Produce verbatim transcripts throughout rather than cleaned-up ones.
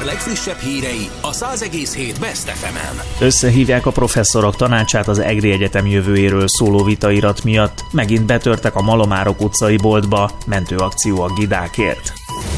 Eger legfrissebb hírei a száz egész hét Best ef emen. Összehívják a professzorok tanácsát az Egri Egyetem jövőjéről szóló vitairat miatt. Megint betörtek a Malomárok utcai boltba, mentőakció a gidákért.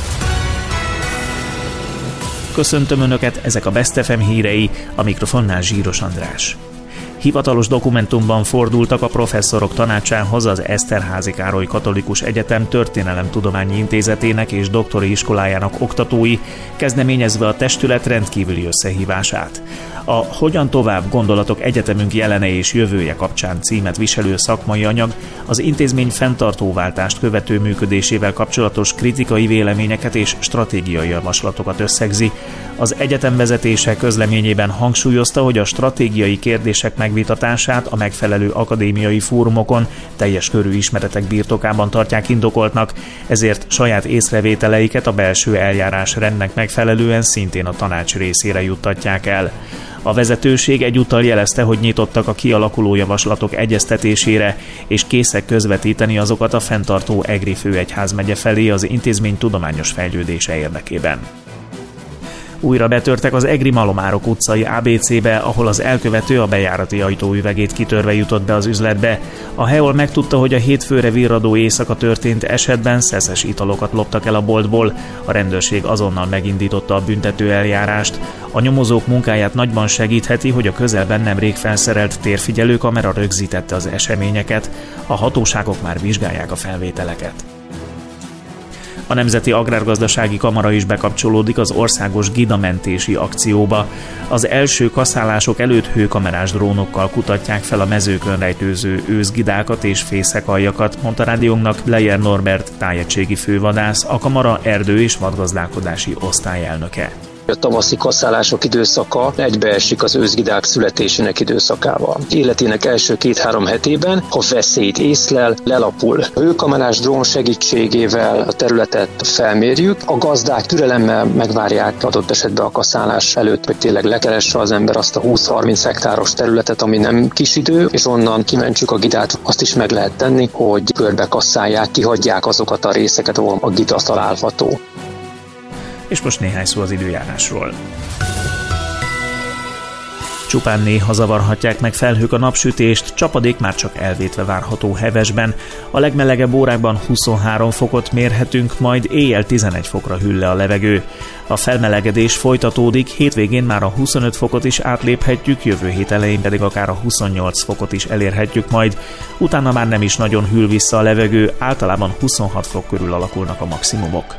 Köszöntöm Önöket, ezek a Best ef em hírei, a mikrofonnál Zsíros András. Hivatalos dokumentumban fordultak a professzorok tanácsához az Eszterházy Károly Katolikus Egyetem Történelemtudományi Intézetének és doktori iskolájának oktatói, kezdeményezve a testület rendkívüli összehívását. A Hogyan tovább gondolatok egyetemünk jelene és jövője kapcsán címet viselő szakmai anyag az intézmény fenntartóváltást követő működésével kapcsolatos kritikai véleményeket és stratégiai javaslatokat összegzi. Az egyetem vezetése közleményében hangsúlyozta, hogy a stratégiai kérdések megvitatását a megfelelő akadémiai fórumokon teljes körű ismeretek birtokában tartják indokoltnak, ezért saját észrevételeiket a belső eljárás rendnek megfelelően szintén a tanács részére juttatják el. A vezetőség egyúttal jelezte, hogy nyitottak a kialakuló javaslatok egyeztetésére, és készek közvetíteni azokat a fenntartó Egri főegyházmegye felé az intézmény tudományos fejlődése érdekében. Újra betörtek az Egri Malomárok utcai á bé cébe, ahol az elkövető a bejárati ajtó üvegét kitörve jutott be az üzletbe. A Heol megtudta, hogy a hétfőre virradó éjszaka történt esetben szeszes italokat loptak el a boltból. A rendőrség azonnal megindította a büntető eljárást. A nyomozók munkáját nagyban segítheti, hogy a közelben nemrég felszerelt térfigyelőkamera rögzítette az eseményeket. A hatóságok már vizsgálják a felvételeket. A Nemzeti Agrárgazdasági Kamara is bekapcsolódik az országos gidamentési akcióba. Az első kaszálások előtt hőkamerás drónokkal kutatják fel a mezőkön rejtőző őszgidákat és fészekaljakat, mondta rádiónknak Lejer Norbert tájegységi fővadász, a kamara erdő- és vadgazdálkodási osztályelnöke. A tavaszi kaszálások időszaka egybeesik az őszgidák születésének időszakával. Életének első két-három hetében, ha veszélyt észlel, lelapul. A hőkamerás drón segítségével a területet felmérjük, a gazdák türelemmel megvárják adott esetben a kaszálás előtt, hogy tényleg lekeresse az ember azt a húsz-harminc hektáros területet, ami nem kis idő, és onnan kimentsük a gidát. Azt is meg lehet tenni, hogy körbe kasszálják, kihagyják azokat a részeket, ahol a gida található. És most néhány szó az időjárásról. Csupán néha zavarhatják meg felhők a napsütést, csapadék már csak elvétve várható Hevesben. A legmelegebb órákban huszonhárom fokot mérhetünk, majd éjjel tizenegy fokra hűl le a levegő. A felmelegedés folytatódik, hétvégén már a huszonöt fokot is átléphetjük, jövő hét elején pedig akár a huszonnyolc fokot is elérhetjük majd. Utána már nem is nagyon hűl vissza a levegő, általában huszonhat fok körül alakulnak a maximumok.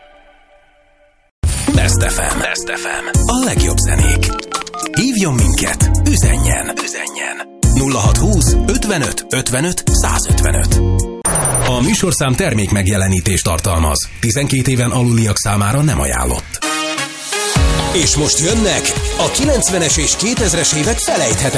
Best ef em. Best ef em. A legjobb zenék. Hívjon minket, üzenjen, üzenjen. nulla hatszázhúsz ötvenöt ötvenöt százötvenöt. A műsorszám termék megjelenítést tartalmaz. tizenkét éven aluliak számára nem ajánlott. És most jönnek a kilencvenes és kétezres évek felejthetetlen